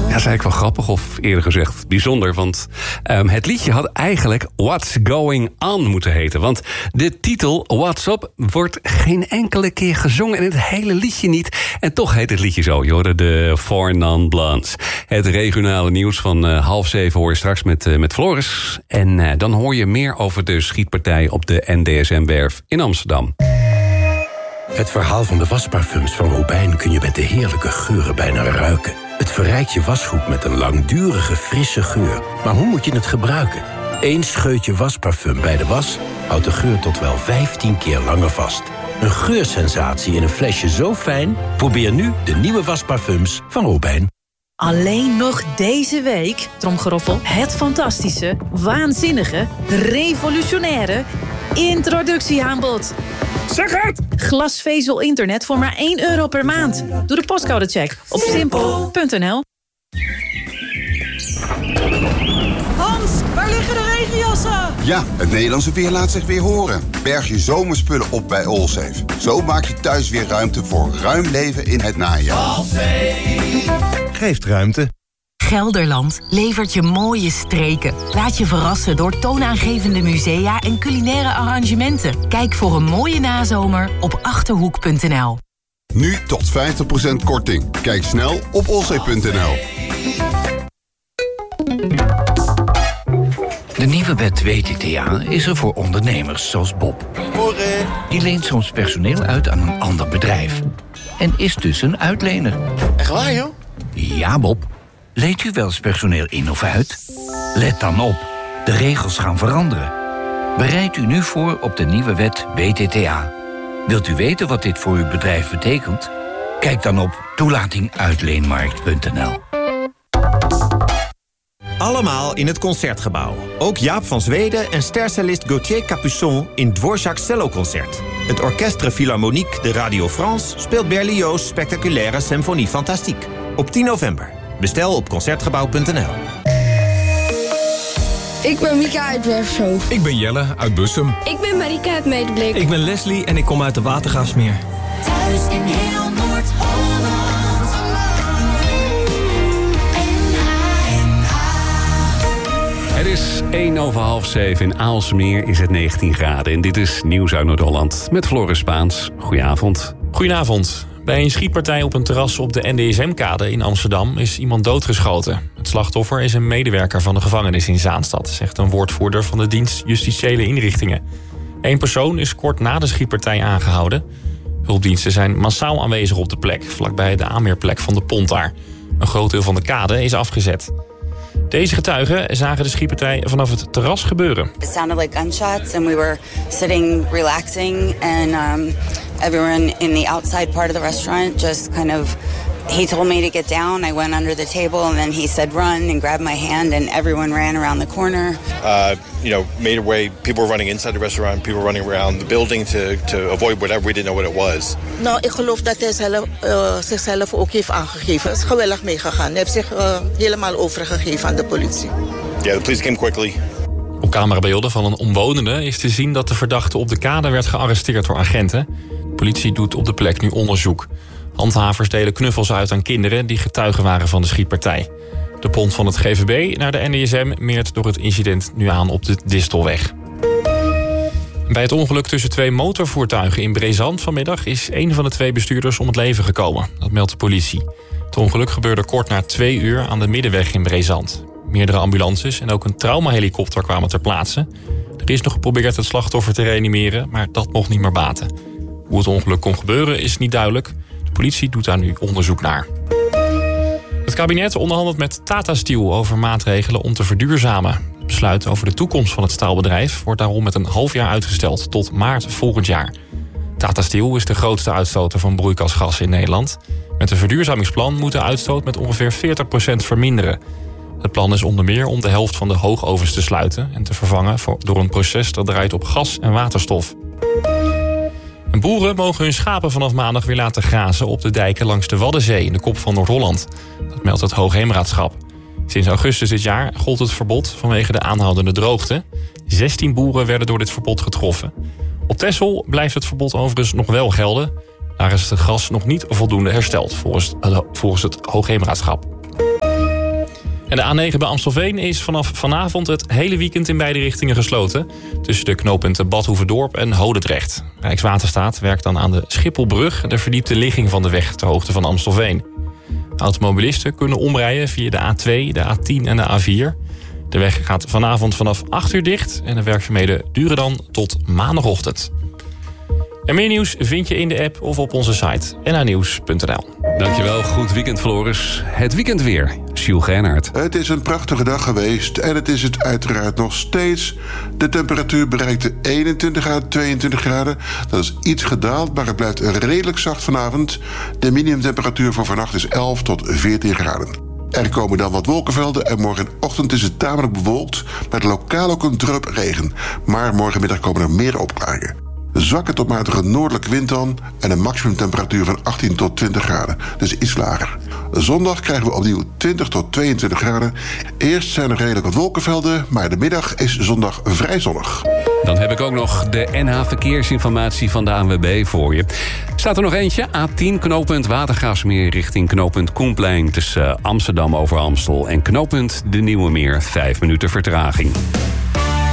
Ja, dat is eigenlijk wel grappig, of eerder gezegd bijzonder. Want het liedje had eigenlijk What's Going On moeten heten. Want de titel What's Up wordt geen enkele keer gezongen in het hele liedje niet. En toch heet het liedje zo. Je hoorde de Four Non-Blondes. Het regionale nieuws van 6:30 hoor je straks met Floris. En dan hoor je meer over de schietpartij op de NDSM-werf in Amsterdam. Het verhaal van de wasparfums van Robijn kun je met de heerlijke geuren bijna ruiken. Het verrijkt je wasgoed met een langdurige, frisse geur. Maar hoe moet je het gebruiken? 1 scheutje wasparfum bij de was houdt de geur tot wel 15 keer langer vast. Een geursensatie in een flesje zo fijn? Probeer nu de nieuwe wasparfums van Robijn. Alleen nog deze week, tromgeroffel, het fantastische, waanzinnige, revolutionaire introductieaanbod. Zeg het! Glasvezel internet voor maar €1 per maand. Doe de postcodecheck op simpel.nl. Hans, waar liggen de regenjassen? Ja, het Nederlandse weer laat zich weer horen. Berg je zomerspullen op bij Allsafe. Zo maak je thuis weer ruimte voor ruim leven in het najaar. Allsafe geeft ruimte. Gelderland levert je mooie streken. Laat je verrassen door toonaangevende musea en culinaire arrangementen. Kijk voor een mooie nazomer op Achterhoek.nl. Nu tot 50% korting. Kijk snel op allsafe.nl. De nieuwe wet WTTA is er voor ondernemers zoals Bob. Die leent soms personeel uit aan een ander bedrijf. En is dus een uitlener. Echt waar, joh? Ja, Bob. Leent u wel eens personeel in of uit? Let dan op. De regels gaan veranderen. Bereid u nu voor op de nieuwe wet WTTA. Wilt u weten wat dit voor uw bedrijf betekent? Kijk dan op toelatinguitleenmarkt.nl. Allemaal in het Concertgebouw. Ook Jaap van Zweden en stercellist Gauthier Capuçon in Dvorak's celloconcert. Het Orchestre Philharmonique de Radio France speelt Berlioz' spectaculaire Symphonie Fantastique. Op 10 november. Bestel op Concertgebouw.nl. Ik ben Mika uit Werfshoofd. Ik ben Jelle uit Bussum. Ik ben Marika uit Medeblik. Ik ben Leslie en ik kom uit de Watergraafsmeer. Thuis in heel Noord-Holland. Het is 6:01. In Aalsmeer is het 19 graden. En dit is Nieuws uit Noord-Holland met Floris Spaans. Goedenavond. Goedenavond. Bij een schietpartij op een terras op de NDSM-kade in Amsterdam is iemand doodgeschoten. Het slachtoffer is een medewerker van de gevangenis in Zaanstad, zegt een woordvoerder van de dienst Justitiële Inrichtingen. 1 persoon is kort na de schietpartij aangehouden. Hulpdiensten zijn massaal aanwezig op de plek, vlakbij de aanmeerplek van de Pontaar. Een groot deel van de kade is afgezet. Deze getuigen zagen de schietpartij vanaf het terras gebeuren. It sounded like gunshots and we were sitting relaxing and everyone in the outside part of the restaurant just kind of, he told me to get down. I went under the table and then he said run and grabbed my hand and everyone ran around the corner. Made a way. People were running inside the restaurant, people running around the building to avoid whatever. We didn't know what it was. Nou, ik geloof dat hij zichzelf ook heeft aangegeven. Het is geweldig meegegaan. Hij heeft zich helemaal overgegeven aan de politie. Yeah, the police came quickly. Op camerabeelden van een omwonende is te zien dat de verdachte op de kade werd gearresteerd door agenten. De politie doet op de plek nu onderzoek. Handhavers delen knuffels uit aan kinderen die getuigen waren van de schietpartij. De pont van het GVB naar de NDSM meert door het incident nu aan op de Distelweg. Bij het ongeluk tussen 2 motorvoertuigen in Brezand vanmiddag is 1 van de 2 bestuurders om het leven gekomen. Dat meldt de politie. Het ongeluk gebeurde kort na 2 uur aan de Middenweg in Brezand. Meerdere ambulances en ook een traumahelikopter kwamen ter plaatse. Er is nog geprobeerd het slachtoffer te reanimeren, maar dat mocht niet meer baten. Hoe het ongeluk kon gebeuren is niet duidelijk. De politie doet daar nu onderzoek naar. Het kabinet onderhandelt met Tata Steel over maatregelen om te verduurzamen. Het besluit over de toekomst van het staalbedrijf wordt daarom met een half jaar uitgesteld tot maart volgend jaar. Tata Steel is de grootste uitstoter van broeikasgassen in Nederland. Met een verduurzamingsplan moet de uitstoot met ongeveer 40% verminderen. Het plan is onder meer om de helft van de hoogovens te sluiten en te vervangen door een proces dat draait op gas en waterstof. En boeren mogen hun schapen vanaf maandag weer laten grazen op de dijken langs de Waddenzee in de kop van Noord-Holland. Dat meldt het Hoogheemraadschap. Sinds augustus dit jaar gold het verbod vanwege de aanhoudende droogte. 16 boeren werden door dit verbod getroffen. Op Texel blijft het verbod overigens nog wel gelden. Daar is het gras nog niet voldoende hersteld volgens het Hoogheemraadschap. En de A9 bij Amstelveen is vanaf vanavond het hele weekend in beide richtingen gesloten. Tussen de knooppunten Bad Hoeverdorp en Hodendrecht. Rijkswaterstaat werkt dan aan de Schipholbrug, de verdiepte ligging van de weg ter hoogte van Amstelveen. Automobilisten kunnen omrijden via de A2, de A10 en de A4. De weg gaat vanavond vanaf 8 uur dicht en de werkzaamheden duren dan tot maandagochtend. En meer nieuws vind je in de app of op onze site nhnieuws.nl. Dankjewel, goed weekend Floris. Het weekend weer, Sjoel Gernhaert. Het is een prachtige dag geweest en het is het uiteraard nog steeds. De temperatuur bereikt de 21 à 22 graden. Dat is iets gedaald, maar het blijft redelijk zacht vanavond. De minimumtemperatuur voor vannacht is 11 tot 14 graden. Er komen dan wat wolkenvelden en morgenochtend is het tamelijk bewolkt, met lokaal ook een drup regen. Maar morgenmiddag komen er meer opklaringen. Zwakke tot matige noordelijke wind dan en een maximumtemperatuur van 18 tot 20 graden, dus iets lager. Zondag krijgen we opnieuw 20 tot 22 graden. Eerst zijn er redelijk wat wolkenvelden, maar de middag is zondag vrij zonnig. Dan heb ik ook nog de NH Verkeersinformatie van de ANWB voor je. Staat er nog eentje, A10 knooppunt Watergraafsmeer richting knooppunt Koenplein tussen Amsterdam over Amstel en knooppunt De Nieuwe Meer, 5 minuten vertraging.